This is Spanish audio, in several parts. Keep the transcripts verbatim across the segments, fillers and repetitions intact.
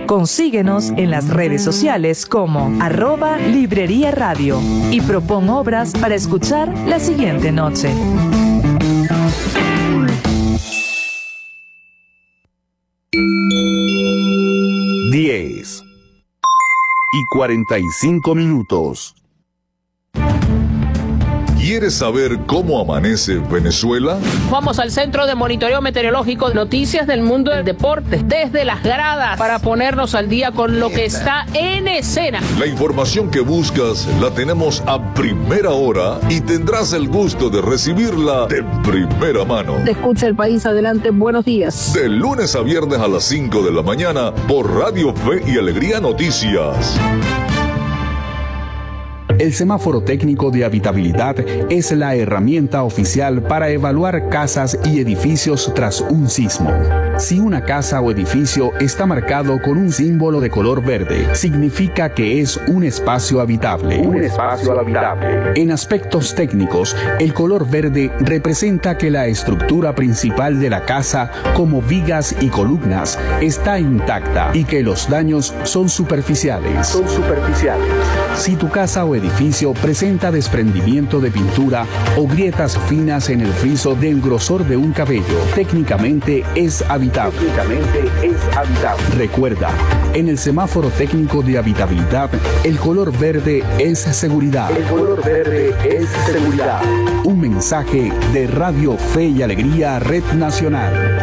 Consíguenos en las redes sociales como arroba Librería Radio y propon obras para escuchar la siguiente noche. diez y cuarenta y cinco minutos. ¿Quieres saber cómo amanece Venezuela? Vamos al Centro de Monitoreo Meteorológico, noticias del mundo del deporte, desde las gradas, para ponernos al día con lo que está en escena. La información que buscas la tenemos a primera hora y tendrás el gusto de recibirla de primera mano. Te escucha el país, adelante, buenos días. De lunes a viernes a las cinco de la mañana por Radio Fe y Alegría Noticias. El semáforo técnico de habitabilidad es la herramienta oficial para evaluar casas y edificios tras un sismo. Si una casa o edificio está marcado con un símbolo de color verde, significa que es un espacio habitable. Un espacio habitable. En aspectos técnicos, el color verde representa que la estructura principal de la casa, como vigas y columnas, está intacta y que los daños son superficiales. Son superficiales. Si tu casa o edificio presenta desprendimiento de pintura o grietas finas en el friso del grosor de un cabello, técnicamente es habitable. Técnicamente es habitable. Recuerda, en el semáforo técnico de habitabilidad, el color verde es seguridad. El color verde es seguridad. Un mensaje de Radio Fe y Alegría Red Nacional.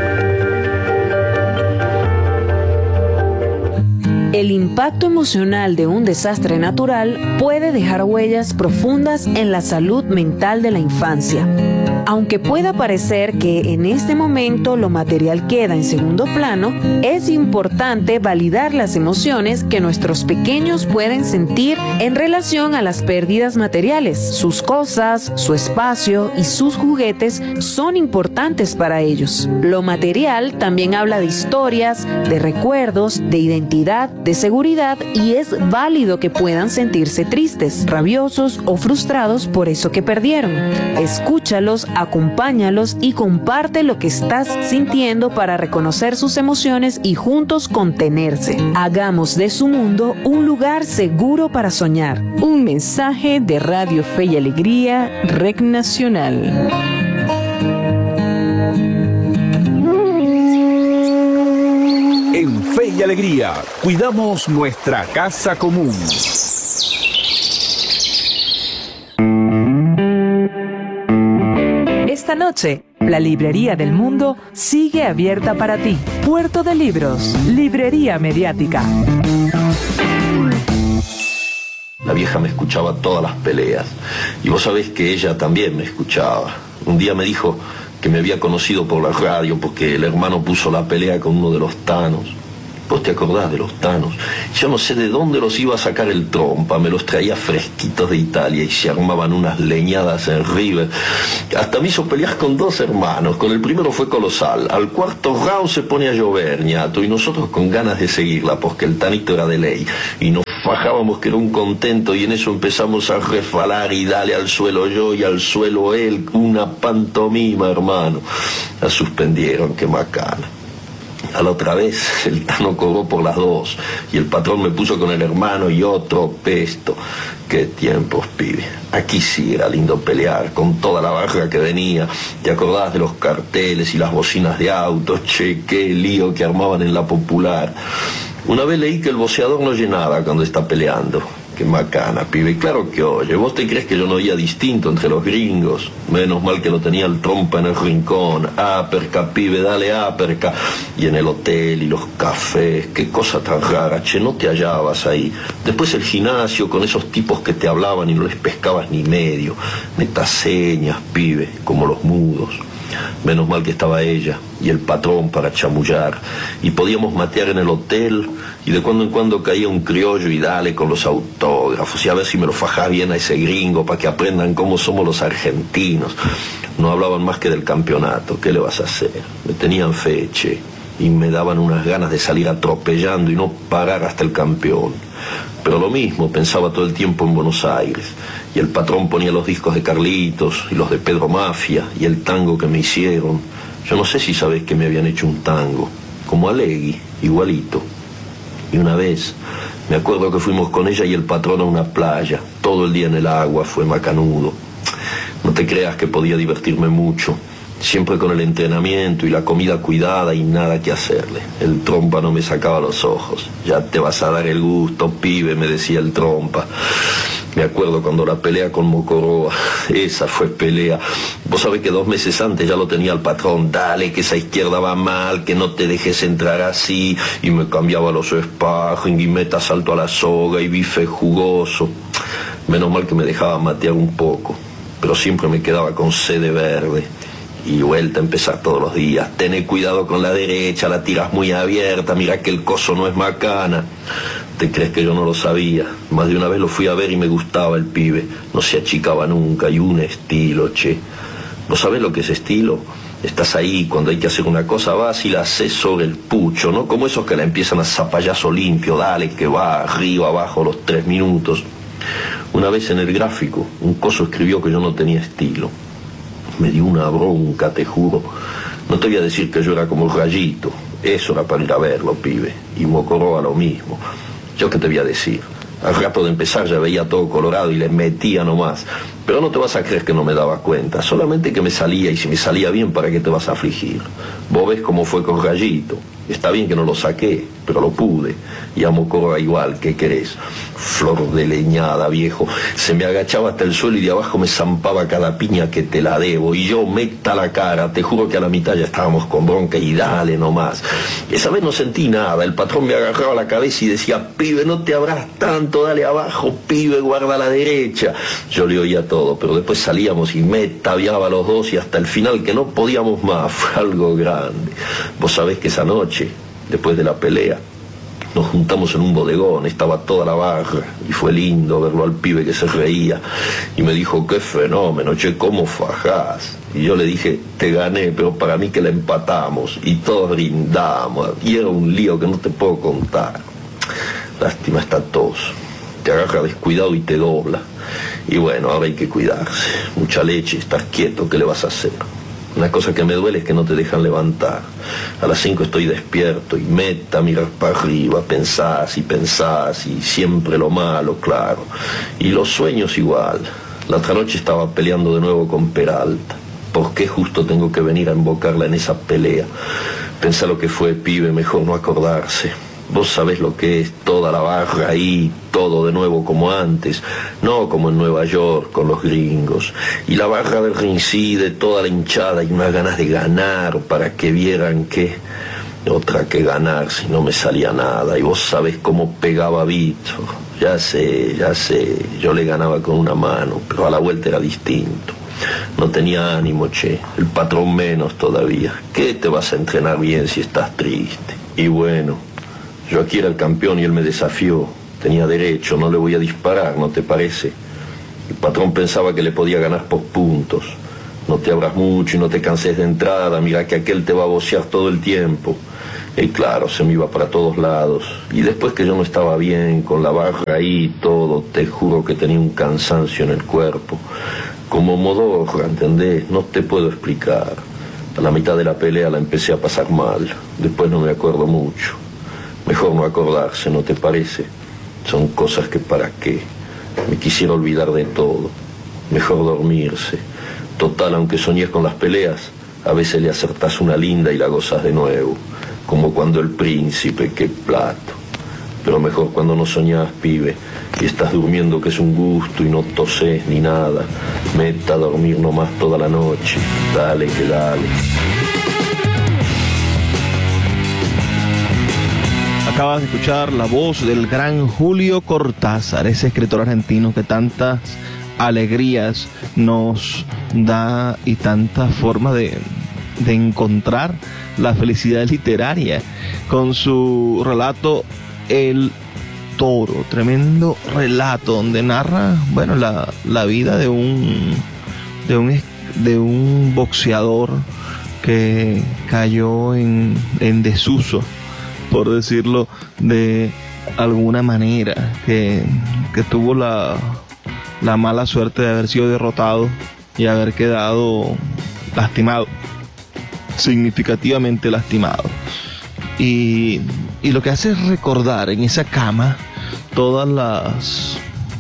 El impacto emocional de un desastre natural puede dejar huellas profundas en la salud mental de la infancia. Aunque pueda parecer que en este momento lo material queda en segundo plano, es importante validar las emociones que nuestros pequeños pueden sentir en relación a las pérdidas materiales. Sus cosas, su espacio y sus juguetes son importantes para ellos. Lo material también habla de historias, de recuerdos, de identidad, de seguridad, y es válido que puedan sentirse tristes, rabiosos o frustrados por eso que perdieron. Escúchalos, acompáñalos y comparte lo que estás sintiendo para reconocer sus emociones y juntos contenerse. Hagamos de su mundo un lugar seguro para soñar. Un mensaje de Radio Fe y Alegría, Red Nacional. En Fe y Alegría, cuidamos nuestra casa común. Esta noche, la Librería del Mundo sigue abierta para ti. Puerto de Libros, Librería Mediática. La vieja me escuchaba todas las peleas. Y vos sabés que ella también me escuchaba. Un día me dijo que me había conocido por la radio porque el hermano puso la pelea con uno de los tanos. ¿Vos te acordás de los tanos? Yo no sé de dónde los iba a sacar el trompa, me los traía fresquitos de Italia y se armaban unas leñadas en River. Hasta me hizo pelear con dos hermanos, con el primero fue colosal. Al cuarto round se pone a llover, ñato, y nosotros con ganas de seguirla, porque el tanito era de ley. Y nos fajábamos que era un contento, y en eso empezamos a resbalar y dale al suelo yo y al suelo él, una pantomima, hermano. La suspendieron, qué macana. A la otra vez el Tano cobró por las dos y el patrón me puso con el hermano y otro pesto. Qué tiempos, pibe. Aquí sí era lindo pelear con toda la barra que venía. ¿Te acordás de los carteles y las bocinas de autos? Che, qué lío que armaban en la Popular. Una vez leí que el voceador no oye nada cuando está peleando. Qué macana, pibe. Claro que oye. ¿Vos te crees que yo no oía distinto entre los gringos? Menos mal que no tenía el trompa en el rincón. Aperca, pibe, dale aperca. Y en el hotel y los cafés. Qué cosa tan rara, che, no te hallabas ahí. Después el gimnasio con esos tipos que te hablaban y no les pescabas ni medio. Metas señas, pibe, como los mudos. Menos mal que estaba ella y el patrón para chamullar. Y podíamos matear en el hotel y de cuando en cuando caía un criollo y dale con los autógrafos y a ver si me lo fajaba bien a ese gringo para que aprendan cómo somos los argentinos. No hablaban más que del campeonato. ¿Qué le vas a hacer? Me tenían fe, che, y me daban unas ganas de salir atropellando y no parar hasta el campeón. Pero lo mismo pensaba todo el tiempo en Buenos Aires. Y el patrón ponía los discos de Carlitos y los de Pedro Mafia y el tango que me hicieron. Yo no sé si sabés que me habían hecho un tango, como Alegui, igualito. Y una vez, me acuerdo que fuimos con ella y el patrón a una playa, todo el día en el agua, fue macanudo. No te creas que podía divertirme mucho, siempre con el entrenamiento y la comida cuidada y nada que hacerle. El trompa no me sacaba los ojos. Ya te vas a dar el gusto, pibe, me decía el trompa. Me acuerdo cuando la pelea con Mocoroa, esa fue pelea. Vos sabés que dos meses antes ya lo tenía el patrón, dale que esa izquierda va mal, que no te dejes entrar así, y me cambiaba los sparring y meta salto a la soga y bife jugoso. Menos mal que me dejaba matear un poco, pero siempre me quedaba con sede verde. Y vuelta a empezar todos los días. Tené cuidado con la derecha, la tiras muy abierta, mira que el coso no es macana. ¿Te crees que yo no lo sabía? Más de una vez lo fui a ver y me gustaba el pibe. No se achicaba nunca, y un estilo, che. ¿No sabés lo que es estilo? Estás ahí, cuando hay que hacer una cosa vas y la haces sobre el pucho, ¿no? Como esos que la empiezan a zapallazo limpio, dale que va, arriba, abajo, los tres minutos. Una vez en el gráfico, un coso escribió que yo no tenía estilo. Me dio una bronca, te juro. No te voy a decir que yo era como Rayito. Eso era para ir a verlo, pibe. Y Mocoroa lo mismo. ¿Yo qué te voy a decir? Al rato de empezar ya veía todo colorado y le metía nomás. Pero no te vas a creer que no me daba cuenta. Solamente que me salía, y si me salía bien, ¿para qué te vas a afligir? Vos ves cómo fue con Rayito. Está bien que no lo saqué, pero lo pude. Y a Mocoroa igual, ¿qué querés? Flor de leñada, viejo. Se me agachaba hasta el suelo y de abajo me zampaba cada piña que te la debo. Y yo meta la cara, te juro que a la mitad ya estábamos con bronca y dale nomás. Esa vez no sentí nada. El patrón me agarraba la cabeza y decía, pibe, no te abras tanto, dale abajo, pibe, guarda a la derecha. Yo le oía todo, pero después salíamos y me tabiaba los dos y hasta el final que no podíamos más. Fue algo grande. Vos sabés que esa noche, después de la pelea, nos juntamos en un bodegón, estaba toda la barra, y fue lindo verlo al pibe que se reía, y me dijo, qué fenómeno, che, cómo fajás. Y yo le dije, te gané, pero para mí que la empatamos, y todos brindamos, y era un lío que no te puedo contar. Lástima está tos, te agarra descuidado y te dobla. Y bueno, ahora hay que cuidarse, mucha leche, estás quieto, ¿qué le vas a hacer? Una cosa que me duele es que no te dejan levantar. A las cinco estoy despierto y meta, mirar para arriba, pensás y pensás y siempre lo malo, claro. Y los sueños igual. La otra noche estaba peleando de nuevo con Peralta. ¿Por qué justo tengo que venir a invocarla en esa pelea? Pensá lo que fue, pibe, mejor no acordarse. Vos sabés lo que es toda la barra ahí, todo de nuevo como antes, no como en Nueva York con los gringos. Y la barra del rincide, toda la hinchada y unas ganas de ganar para que vieran que... Otra que ganar si no me salía nada. Y vos sabés cómo pegaba Víctor. Ya sé, ya sé, yo le ganaba con una mano, pero a la vuelta era distinto. No tenía ánimo, che, el patrón menos todavía. ¿Qué te vas a entrenar bien si estás triste? Y bueno... Yo aquí era el campeón y él me desafió. Tenía derecho, no le voy a disparar, ¿no te parece? El patrón pensaba que le podía ganar por puntos. No te abras mucho y no te canses de entrada, mira que aquel te va a bocear todo el tiempo. Y claro, se me iba para todos lados. Y después que yo no estaba bien, con la barra ahí y todo, te juro que tenía un cansancio en el cuerpo. Como modorra, ¿entendés? No te puedo explicar. A la mitad de la pelea la empecé a pasar mal. Después no me acuerdo mucho. Mejor no acordarse, ¿no te parece? Son cosas que para qué. Me quisiera olvidar de todo. Mejor dormirse. Total, aunque soñés con las peleas, a veces le acertás una linda y la gozas de nuevo. Como cuando el príncipe, qué plato. Pero mejor cuando no soñás, pibe, y estás durmiendo, que es un gusto, y no tosés ni nada. Meta a dormir nomás toda la noche. Dale que dale. Acabas de escuchar la voz del gran Julio Cortázar, ese escritor argentino que tantas alegrías nos da y tanta forma de, de encontrar la felicidad literaria con su relato El Toro, tremendo relato donde narra, bueno, la, la vida de un, de un de un boxeador que cayó en, en desuso, por decirlo de alguna manera, que, que tuvo la, la mala suerte de haber sido derrotado y haber quedado lastimado, significativamente lastimado. y, y lo que hace es recordar en esa cama todas las,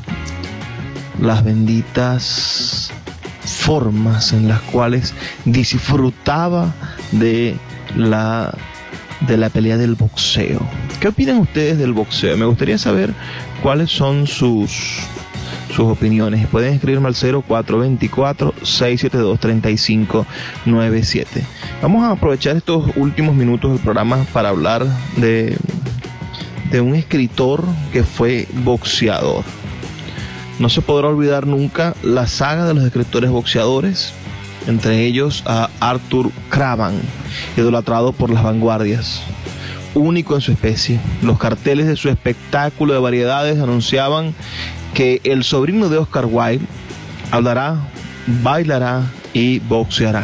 las benditas formas en las cuales disfrutaba de la, de la pelea del boxeo. ¿Qué opinan ustedes del boxeo? Me gustaría saber cuáles son sus, sus opiniones. Pueden escribirme al cero cuatro dos cuatro, seis siete dos, tres cinco nueve siete. Vamos a aprovechar estos últimos minutos del programa para hablar de, de un escritor que fue boxeador. No se podrá olvidar nunca la saga de los escritores boxeadores, entre ellos a Arthur Cravan, idolatrado por las vanguardias. Único en su especie, los carteles de su espectáculo de variedades anunciaban que el sobrino de Oscar Wilde hablará, bailará y boxeará.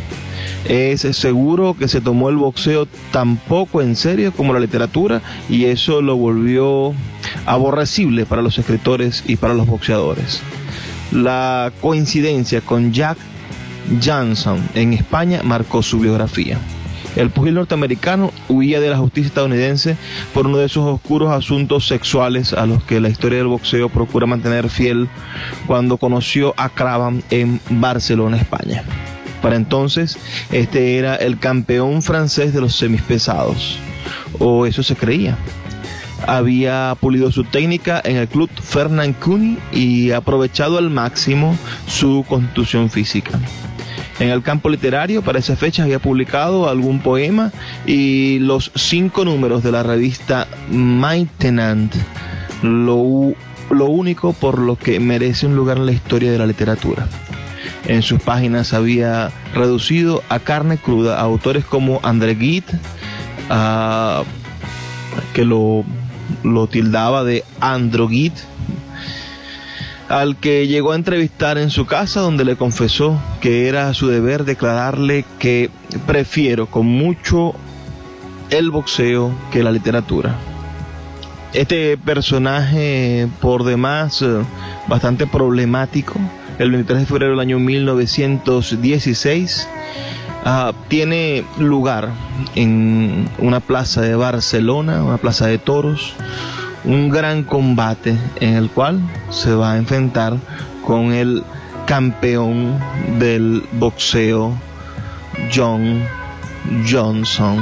Es seguro que se tomó el boxeo tan poco en serio como la literatura, y eso lo volvió aborrecible para los escritores y para los boxeadores. La coincidencia con Jack Johnson en España marcó su biografía. El pugil norteamericano huía de la justicia estadounidense por uno de sus oscuros asuntos sexuales a los que la historia del boxeo procura mantener fiel cuando conoció a Cravan en Barcelona, España. Para entonces, este era el campeón francés de los semipesados, o eso se creía. Había pulido su técnica en el club Fernand Cuny y aprovechado al máximo su constitución física. En el campo literario, para esa fecha había publicado algún poema y los cinco números de la revista Maintenant, lo, lo único por lo que merece un lugar en la historia de la literatura. En sus páginas había reducido a carne cruda a autores como André Gide, uh, que lo, lo tildaba de androguide, al que llegó a entrevistar en su casa, donde le confesó que era su deber declararle que prefiero con mucho el boxeo que la literatura. Este personaje, por demás bastante problemático, el veintitrés de febrero del año mil novecientos dieciséis, uh, tiene lugar en una plaza de Barcelona, una plaza de toros, un gran combate en el cual se va a enfrentar con el campeón del boxeo, John Johnson,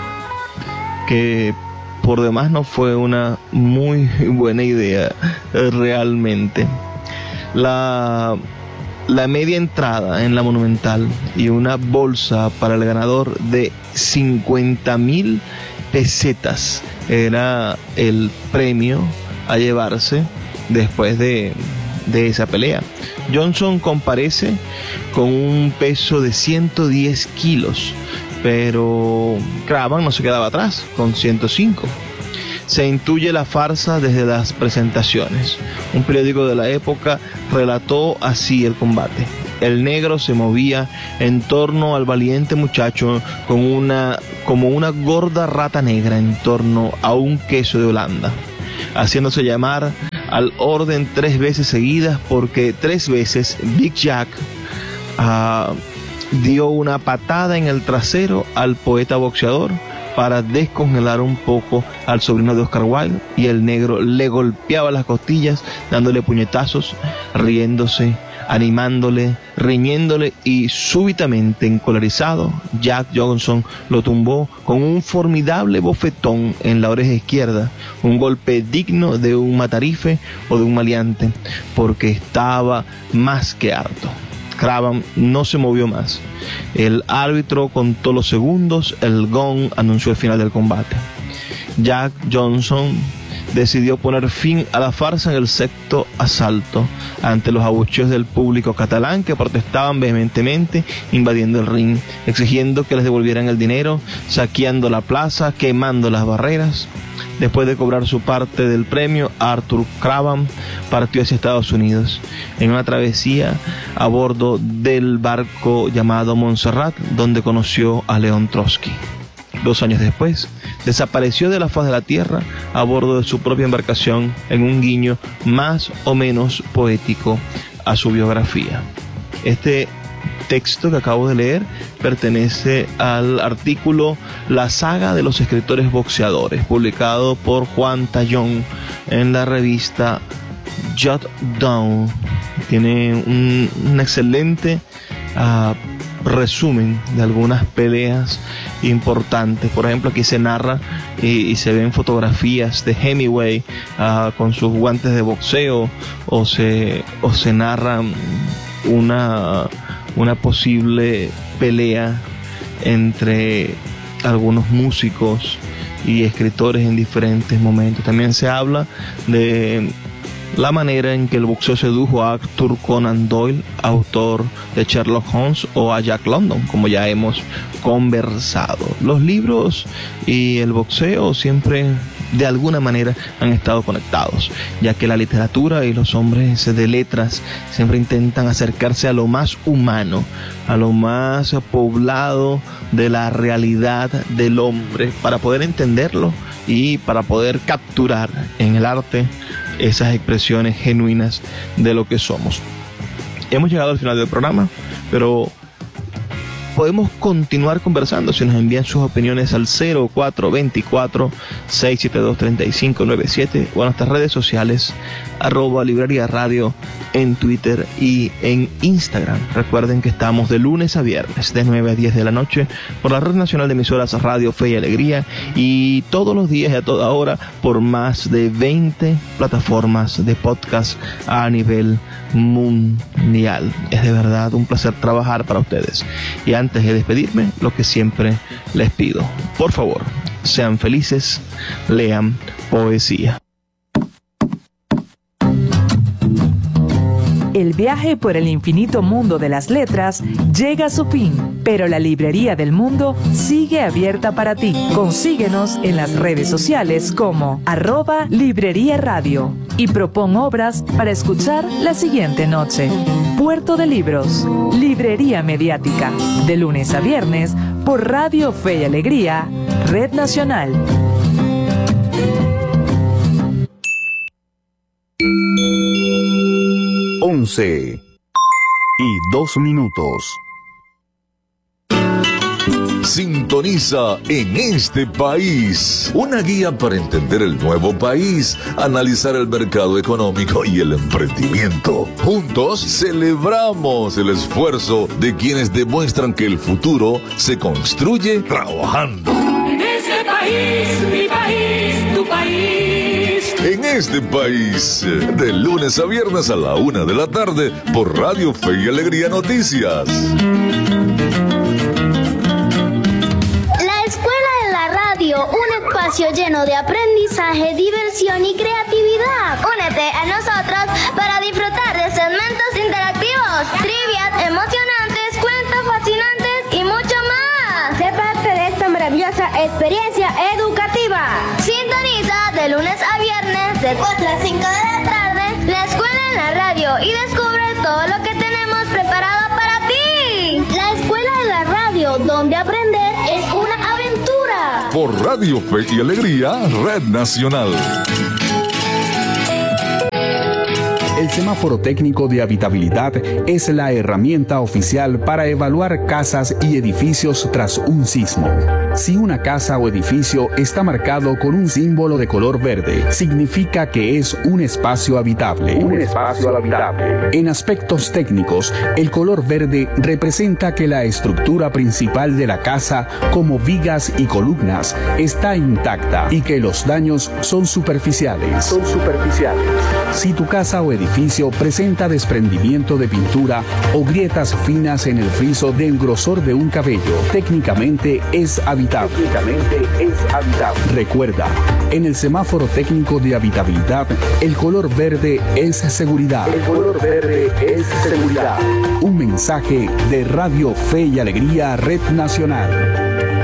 que por demás no fue una muy buena idea realmente. La, la media entrada en la Monumental y una bolsa para el ganador de cincuenta mil pesetas era el premio a llevarse después de, de esa pelea. Johnson comparece con un peso de ciento diez kilos, pero Cravan no se quedaba atrás, con ciento cinco. Se intuye la farsa desde las presentaciones. Un periódico de la época relató así el combate. El negro se movía en torno al valiente muchacho con una, como una gorda rata negra en torno a un queso de Holanda, haciéndose llamar al orden tres veces seguidas, porque tres veces Big Jack uh, dio una patada en el trasero al poeta boxeador para descongelar un poco al sobrino de Oscar Wilde, y el negro le golpeaba las costillas dándole puñetazos, riéndose, animándole, riñéndole, y súbitamente encolerizado, Jack Johnson lo tumbó con un formidable bofetón en la oreja izquierda, un golpe digno de un matarife o de un maleante, porque estaba más que harto. Cravan no se movió más. El árbitro contó los segundos, el gong anunció el final del combate. Jack Johnson decidió poner fin a la farsa en el sexto asalto, ante los abucheos del público catalán, que protestaban vehementemente, invadiendo el ring, exigiendo que les devolvieran el dinero, saqueando la plaza, quemando las barreras. Después de cobrar su parte del premio, Arthur Cravan partió hacia Estados Unidos en una travesía a bordo del barco llamado Montserrat, donde conoció a León Trotsky. Dos años después, desapareció de la faz de la tierra a bordo de su propia embarcación, en un guiño más o menos poético a su biografía. Este texto que acabo de leer pertenece al artículo La saga de los escritores boxeadores, publicado por Juan Tallón en la revista Jot Down. Tiene un, un excelente uh, resumen de algunas peleas importantes. Por ejemplo, aquí se narra y, y se ven fotografías de Hemingway uh, con sus guantes de boxeo, o se, o se narra una, una posible pelea entre algunos músicos y escritores en diferentes momentos. También se habla de la manera en que el boxeo sedujo a Arthur Conan Doyle, autor de Sherlock Holmes, o a Jack London, como ya hemos conversado. Los libros y el boxeo siempre de alguna manera han estado conectados, ya que la literatura y los hombres de letras siempre intentan acercarse a lo más humano, a lo más poblado de la realidad del hombre, para poder entenderlo y para poder capturar en el arte esas expresiones genuinas de lo que somos. Hemos llegado al final del programa, pero podemos continuar conversando si nos envían sus opiniones al cero cuatro dos cuatro, seis siete dos, tres cinco nueve siete o a nuestras redes sociales arroba Librería Radio en Twitter y en Instagram. Recuerden que estamos de lunes a viernes de nueve a diez de la noche por la Red Nacional de Emisoras Radio Fe y Alegría, y todos los días y a toda hora por más de veinte plataformas de podcast a nivel mundial. Es de verdad un placer trabajar para ustedes. Y antes de despedirme, lo que siempre les pido, por favor, sean felices, lean poesía. El viaje por el infinito mundo de las letras llega a su fin, pero la Librería del Mundo sigue abierta para ti. Consíguenos en las redes sociales como arroba Librería Radio y propon obras para escuchar la siguiente noche. Puerto de Libros, Librería Mediática, de lunes a viernes por Radio Fe y Alegría, Red Nacional. once y dos minutos. Sintoniza En Este País, una guía para entender el nuevo país, analizar el mercado económico y el emprendimiento. Juntos celebramos el esfuerzo de quienes demuestran que el futuro se construye trabajando. En este país, mi país, tu país. En Este País, de lunes a viernes a la una de la tarde por Radio Fe y Alegría Noticias. Un espacio lleno de aprendizaje, diversión y creatividad. Únete a nosotros para disfrutar de segmentos interactivos, trivias emocionantes, cuentos fascinantes y mucho más. Sé parte de esta maravillosa experiencia educativa. Sintoniza de lunes a viernes de cuatro a cinco de la tarde la escuela en la radio y descubre todo lo que tenemos preparado para ti. La escuela en la radio, donde aprender es una aventura. Por Radio Fe y Alegría, Red Nacional. El semáforo técnico de habitabilidad es la herramienta oficial para evaluar casas y edificios tras un sismo. Si una casa o edificio está marcado con un símbolo de color verde, significa que es un espacio habitable. Un espacio habitable. En aspectos técnicos, el color verde representa que la estructura principal de la casa, como vigas y columnas, está intacta y que los daños son superficiales. Son superficiales. Si tu casa o edificio presenta desprendimiento de pintura o grietas finas en el friso del grosor de un cabello, técnicamente es habitable. Técnicamente es habitable. Recuerda, en el semáforo técnico de habitabilidad, el color verde es seguridad. El color verde es seguridad. Un mensaje de Radio Fe y Alegría, Red Nacional.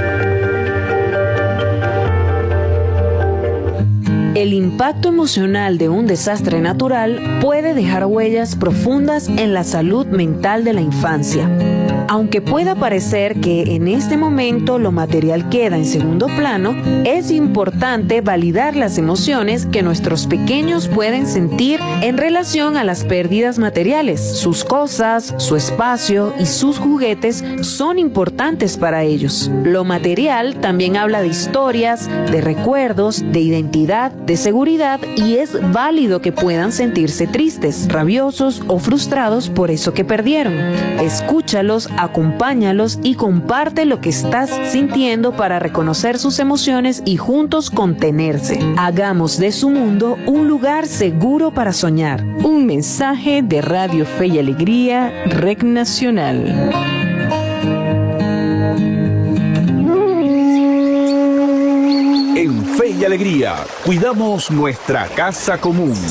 El impacto emocional de un desastre natural puede dejar huellas profundas en la salud mental de la infancia. Aunque pueda parecer que en este momento lo material queda en segundo plano, es importante validar las emociones que nuestros pequeños pueden sentir en relación a las pérdidas materiales. Sus cosas, su espacio y sus juguetes son importantes para ellos. Lo material también habla de historias, de recuerdos, de identidad, de seguridad, y es válido que puedan sentirse tristes, rabiosos o frustrados por eso que perdieron. Escúchalos, acompáñalos y comparte lo que estás sintiendo para reconocer sus emociones y juntos contenerse. Hagamos de su mundo un lugar seguro para soñar. Un mensaje de Radio Fe y Alegría, R E C Nacional. En Fe y Alegría, cuidamos nuestra casa común.